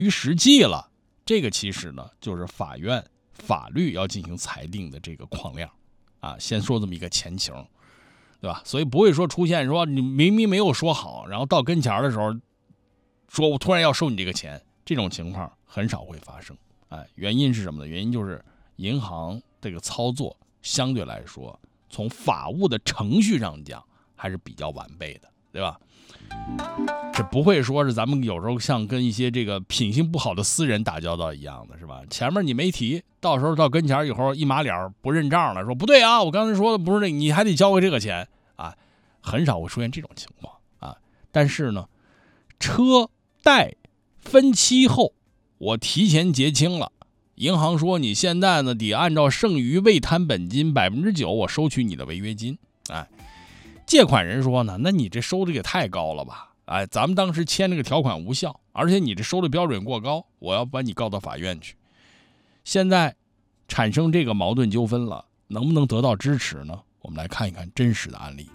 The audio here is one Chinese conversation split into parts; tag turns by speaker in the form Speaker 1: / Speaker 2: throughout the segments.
Speaker 1: 于实际了，这个其实呢就是法院法律要进行裁定的这个框量啊。先说这么一个前情，对吧？所以不会说出现说你明明没有说好，然后到跟前的时候说我突然要收你这个钱，这种情况很少会发生。原因是什么呢？原因就是银行这个操作相对来说，从法务的程序上讲还是比较完备的，对吧？这不会说是咱们有时候像跟一些这个品行不好的私人打交道一样的，是吧？前面你没提，到时候到跟前以后一麻脸不认账了，说不对啊，我刚才说的不是那，你还得交回这个钱啊，很少会出现这种情况啊。但是呢，车贷分期后，我提前结清了，银行说你现在呢得按照剩余未摊本金9%，我收取你的违约金。借款人说呢，那你这收的也太高了吧？咱们当时签这个条款无效，而且你这收的标准过高，我要把你告到法院去。现在产生这个矛盾纠纷了，能不能得到支持呢？我们来看一看真实的案例。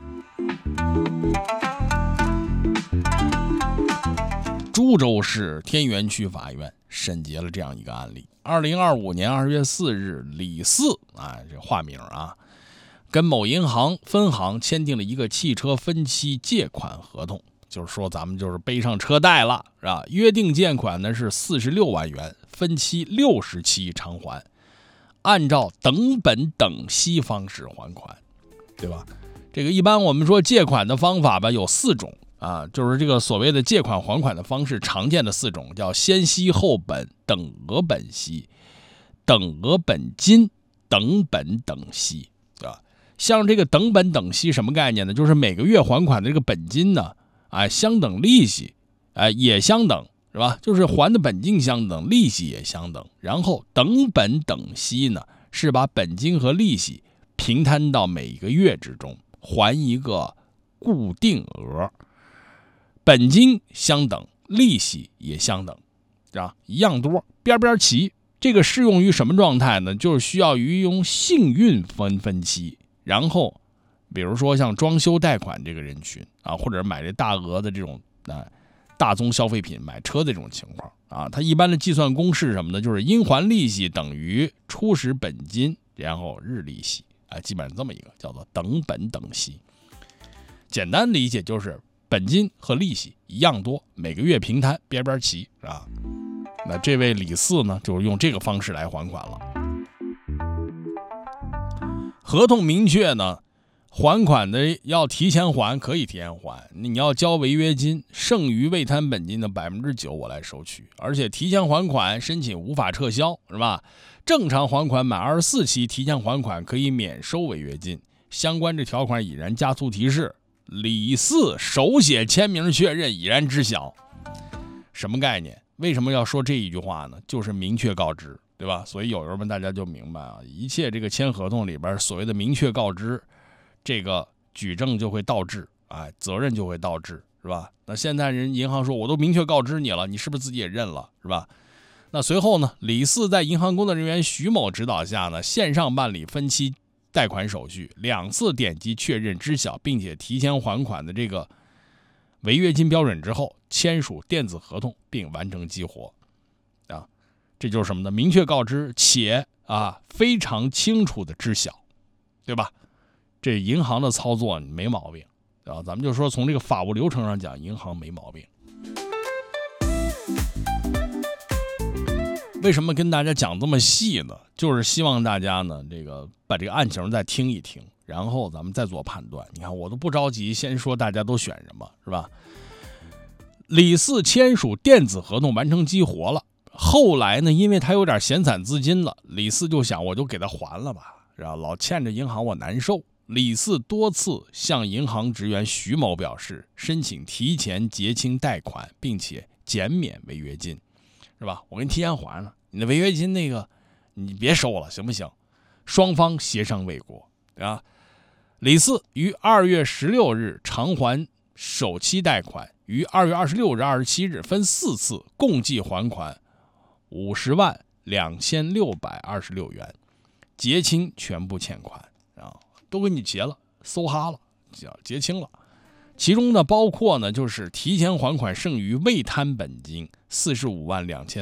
Speaker 1: 株洲市天元区法院审结了这样一个案例。2025年2月4日，李四这化名跟某银行分行签订了一个汽车分期借款合同，就是说咱们就是背上车贷了，是吧？约定借款呢是46万元，分期60期偿还，按照等本等息方式还款，对吧？这个一般我们说借款的方法吧有4种就是这个所谓的借款还款的方式，常见的4种叫先息后本、等额本息、等额本金、等本等息，对吧？像这个等本等息什么概念呢？就是每个月还款的这个本金呢，相等，利息也相等，是吧？就是还的本金相等，利息也相等。然后等本等息呢，是把本金和利息平摊到每个月之中，还一个固定额，本金相等，利息也相等，一样多，边边齐。这个适用于什么状态呢？就是需要于用信运分期。然后比如说像装修贷款这个人群或者买这大额的这种大宗消费品，买车的这种情况它一般的计算公式什么呢？就是应还利息等于初始本金然后日利息基本上这么一个叫做等本等息。简单理解就是本金和利息一样多，每个月平摊，边边齐那这位李四呢，就是用这个方式来还款了。合同明确呢，还款的要提前还，可以提前还，你要交违约金，剩余未摊本金的9%我来收取，而且提前还款申请无法撤销，是吧？正常还款满24期提前还款可以免收违约金。相关这条款已然加粗提示，李四手写签名确认已然知晓。什么概念？为什么要说这一句话呢？就是明确告知，对吧？所以有人们大家就明白一切这个签合同里边所谓的明确告知，这个举证就会倒置责任就会倒置，是吧？那现在人银行说我都明确告知你了，你是不是自己也认了，是吧？那随后呢，李四在银行工作人员徐某指导下呢，线上办理分期贷款手续，2次点击确认知晓并且提前还款的这个违约金标准之后，签署电子合同并完成激活这就是什么呢？明确告知且非常清楚的知晓，对吧？这银行的操作没毛病咱们就说从这个法务流程上讲，银行没毛病。为什么跟大家讲这么细呢？就是希望大家呢把这个案情再听一听，然后咱们再做判断。你看我都不着急，先说大家都选什么，是吧？李四签署电子合同完成激活了，后来呢，因为他有点闲散资金了，李四就想我就给他还了吧，然后老欠着银行我难受。李四多次向银行职员徐某表示申请提前结清贷款，并且减免违约金，是吧？我给你提前还了，你的违约金你别收了，行不行？双方协商未果李四于2月16日偿还首期贷款，于2月26日、27日分4次共计还款502626元，结清全部欠款都给你结了，搜哈了，结清了。其中呢，包括呢就是提前还款剩余未摊本金45万2300